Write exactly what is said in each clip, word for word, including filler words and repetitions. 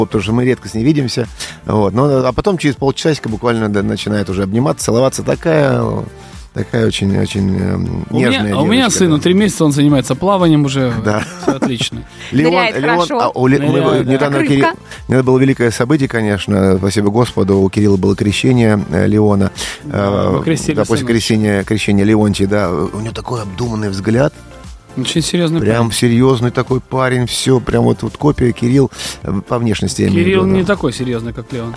потому что мы редко с ней видимся. Вот. Но, а потом через полчасика буквально да, начинает уже обниматься, целоваться. Такая... Такая очень-очень нежная у меня, девочка. А у меня сыну да. три месяца, он занимается плаванием уже. Да. Все отлично. Леон, Ныряет Леон, хорошо. а, у, Ныряет, мы, да. недавно Как Кирилл, рыбка. это было великое событие, конечно. Спасибо Господу. У Кирилла было крещение э, Леона. Да, мы крестили да, после сына. крещения, крещения Леонтия, да. У него такой обдуманный взгляд. Очень серьезный Прям парень. серьезный такой парень. Все, прям вот, вот копия Кирилл э, по внешности. Я имею в Кирилл виду, не да. такой серьезный, как Леон.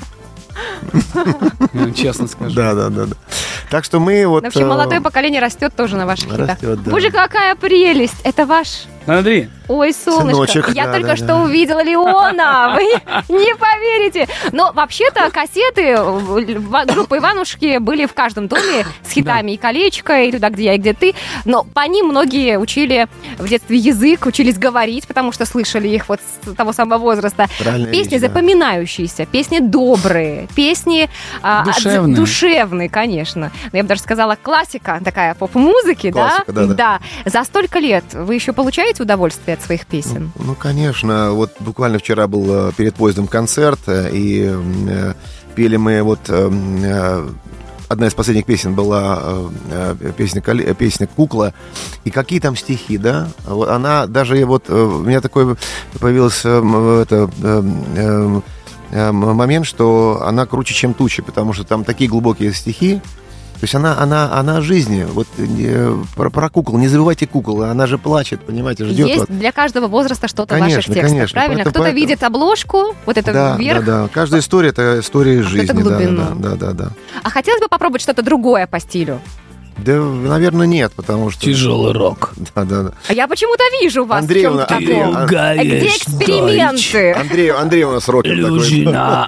Честно скажу. Да, да, да, да. Так что мы вот... В общем, э, молодое поколение растет тоже на ваших хитах. Растет, да. Боже, какая прелесть! Это ваш... Смотри, Ой, солнышко, Сыночек, я да, только да, что да. увидела Леона, вы не поверите. Но вообще-то кассеты в- группы Иванушки были в каждом доме с хитами и «Колечко», и «Туда, где я, и где ты». Но по ним многие учили в детстве язык, учились говорить, потому что слышали их вот с того самого возраста. Правильная Песни вещь, да. запоминающиеся, песни добрые, песни а, Душевные. отз- душевные, конечно. Но я бы даже сказала, классика такая поп-музыки, Классика, да? да-да. За столько лет вы еще получаете удовольствие от своих песен? Ну, ну, конечно. Вот буквально вчера был э, перед поездом концерт, э, и э, пели мы вот... э, э, Одна из последних песен была э, э, песня, «Коле- песня «Кукла». И какие там стихи, да? Вот она даже вот... э, У меня такой появился э, м, это, э, э, э, момент, что она круче, чем тучи, потому что там такие глубокие стихи. То есть она, она, она о жизни. Вот э, про, про кукол. Не забывайте кукол. Она же плачет, понимаете, ждет Есть вас. для каждого возраста что-то в Конечно, ваших текстах, конечно. правильно? Поэтому- Кто-то поэтому- видит обложку, вот это Да, вверх, да, да. Каждая история — это история из А кто-то жизни. Да, глубину. да, да, да, да. а хотелось бы попробовать что-то другое по стилю. Да, наверное, нет, потому что... тяжелый рок. Да, да, да. А я почему-то вижу вас Андреевна, в чем-то Андрей, таком. а- А где эксперименты? Андрей, Андрей у нас рокер такой. на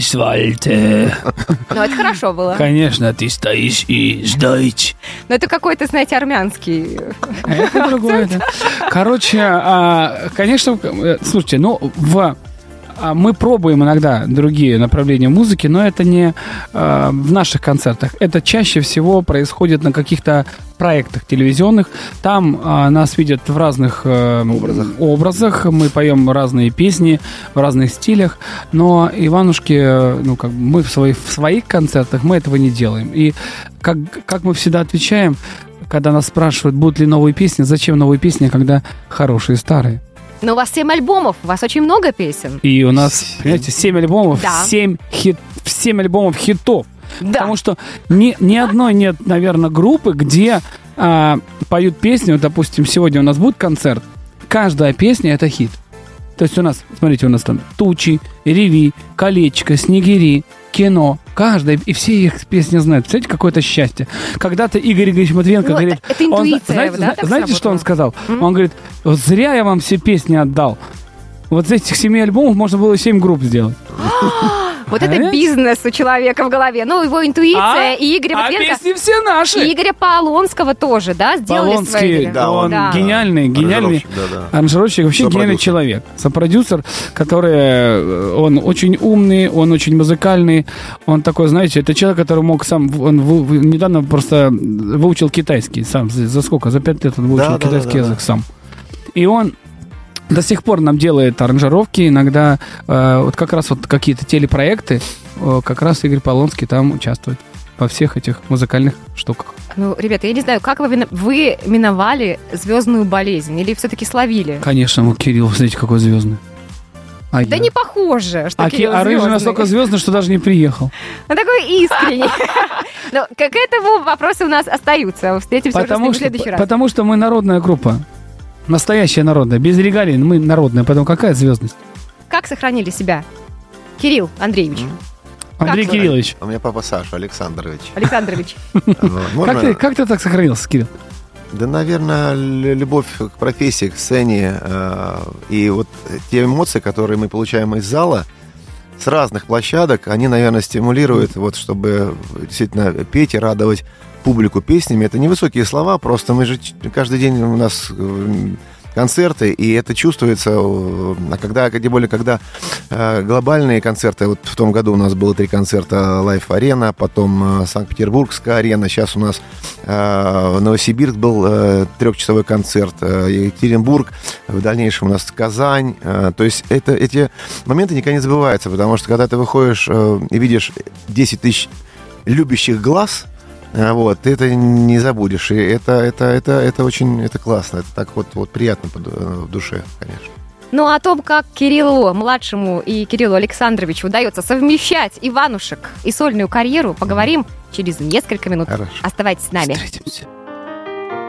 асфальте. Ну, это хорошо было. Конечно, ты стоишь и ждать. Но это какой-то, знаете, армянский. А это другое, да. Короче, а, конечно, э, слушайте, ну, в... а, мы пробуем иногда другие направления музыки, но это не э, в наших концертах. Это чаще всего происходит на каких-то проектах телевизионных. Там э, нас видят в разных э, Образах. образах. Мы поем разные песни в разных стилях. Но Иванушки, э, ну, как бы мы в своих, в своих концертах мы этого не делаем. И как, как мы всегда отвечаем, когда нас спрашивают, будут ли новые песни, зачем новые песни, когда хорошие старые. Но у вас семь альбомов, у вас очень много песен. И у нас, понимаете, семь альбомов, Да. семь хит, семь альбомов хитов. Да. Потому что ни, ни одной нет, наверное, группы, где а, поют песни. Вот, допустим, сегодня у нас будет концерт. Каждая песня — это хит. То есть у нас, смотрите, у нас там «Тучи», «Реви», «Колечко», «Снегири», «Кино». Каждая, и все их песни знают. Представляете, какое-то счастье. Когда-то Игорь Игоревич Матвиенко Ну, говорит... это он, интуиция, знаете, да, зна- так знаете, что он сработала? сказал? Он говорит, вот зря я вам все песни отдал. Вот из этих семи альбомов можно было семь групп сделать. Вот это Понимаете? бизнес у человека в голове. Ну, его интуиция А? и Игоря А Матвиенко, песни все наши. и Игоря Полонского тоже, да, сделали Полонский, свои. да, он Да. гениальный, гениальный Аранжировщик, да, да. аранжировщик, вообще Сопродюсер. гениальный человек. Сопродюсер, который, э, он очень умный, он очень музыкальный, он такой, знаете, это человек, который мог сам, он вы- вы- недавно просто выучил китайский сам, за, за сколько, за пять лет он выучил Да, да, китайский да, да, язык сам. И он до сих пор нам делает аранжировки, иногда э, вот как раз вот какие-то телепроекты, э, как раз Игорь Полонский там участвует во всех этих музыкальных штуках. Ну, ребята, я не знаю, как вы, вина- вы миновали звездную болезнь или все-таки словили? Конечно, ну, Кирилл, смотрите, какой звездный. А Да я? не похоже, что А, Ки- Кирилл а Рыжий звездный. настолько звездный, что даже не приехал. Он такой искренний. Но к этому вопросы у нас остаются. Встретимся уже с ним Потому в что, следующий раз. потому что мы народная группа. Настоящая народная. Без регалий, но мы народная. Поэтому какая звездность? Как сохранили себя? Кирилл Андреевич, Андрей вы? Кириллович, У меня папа Саша Александрович. Александрович. Вот, как можно? ты, как ты так сохранился, Кирилл? Да, наверное, л- любовь к профессии, к сцене. э, И вот те эмоции, которые мы получаем из зала, с разных площадок, они, наверное, стимулируют, вот, чтобы действительно петь и радовать публику песнями. Это невысокие слова, просто мы же ч- каждый день у нас э, концерты, и это чувствуется, а когда, тем более, когда э, глобальные концерты, вот в том году у нас было три концерта Live Arena, потом э, Санкт-Петербургская арена, сейчас у нас э, Новосибирск был э, трехчасовой концерт, э, Екатеринбург, в дальнейшем у нас Казань, э, то есть это, эти моменты никогда не забываются, потому что когда ты выходишь э, и видишь десять тысяч любящих глаз, вот, ты это не забудешь. И это, это, это, это очень это классно. Это так вот, вот приятно в душе, конечно. Ну, о том, как Кириллу младшему и Кириллу Александровичу удается совмещать Иванушек и сольную карьеру, поговорим через несколько минут. Хорошо. Оставайтесь с нами. Встретимся.